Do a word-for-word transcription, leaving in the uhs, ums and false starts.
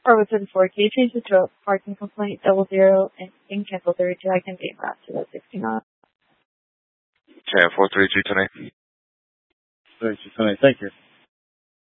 Or within four, can you change it to a parking complaint, double zero, and, and cancel thirty-two? I can be back to that sixty-nine. Okay, four three two tonight. thirty-two tonight, thank you.